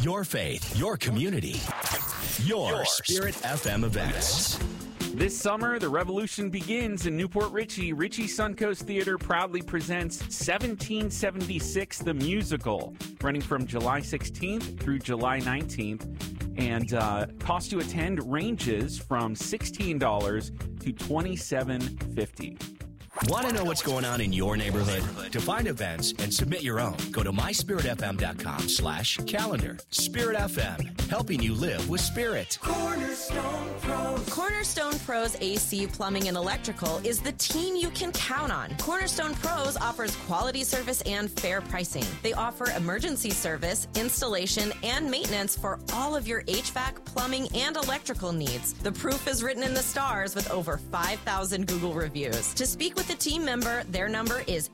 Your faith, your community, your Spirit FM events. This summer, the revolution begins in Newport Richey. Richey Suncoast Theater proudly presents 1776 the Musical, running from July 16th through July 19th. And cost to attend ranges from $16 to $27.50. Want to know what's going on in your neighborhood? To find events and submit your own, go to myspiritfm.com/calendar. Spirit FM, helping you live with spirit. Cornerstone Pros. Cornerstone Pros AC Plumbing and Electrical is the team you can count on. Cornerstone Pros offers quality service and fair pricing. They offer emergency service, installation, and maintenance for all of your HVAC, plumbing, and electrical needs. The proof is written in the stars with over 5,000 Google reviews. To speak with a team member, their number is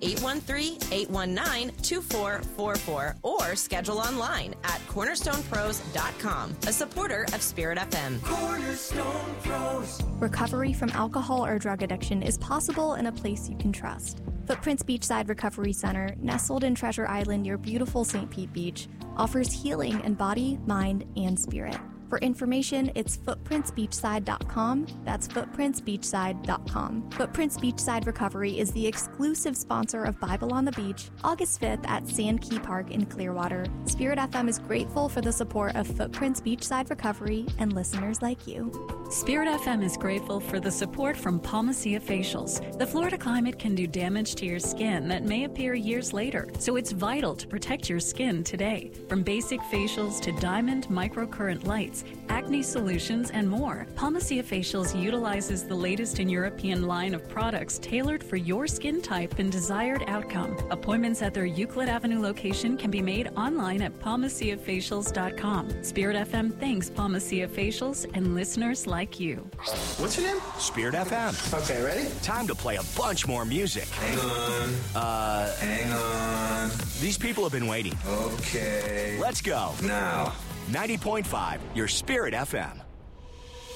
813-819-2444 or schedule online at cornerstonepros.com, a supporter of Spirit FM. Cornerstone Pros. Recovery from alcohol or drug addiction is possible in a place you can trust. Footprints Beachside Recovery Center, nestled in Treasure Island near beautiful St. Pete Beach, offers healing in body, mind, and spirit. For information, it's footprintsbeachside.com. That's footprintsbeachside.com. Footprints Beachside Recovery is the exclusive sponsor of Bible on the Beach, August 5th at Sand Key Park in Clearwater. Spirit FM is grateful for the support of Footprints Beachside Recovery and listeners like you. Spirit FM is grateful for the support from Palmacia Facials. The Florida climate can do damage to your skin that may appear years later, so it's vital to protect your skin today. From basic facials to diamond microcurrent lights, acne solutions, and more, Palmacia Facials utilizes the latest in European line of products tailored for your skin type and desired outcome. Appointments at their Euclid Avenue location can be made online at palmaciafacials.com. Spirit FM thanks Palmacia Facials and listeners like you. What's your name? Spirit FM. Okay, ready? Time to play a bunch more music. Hang on. These people have been waiting. Okay. Let's go. Now. 90.5, your Spirit FM.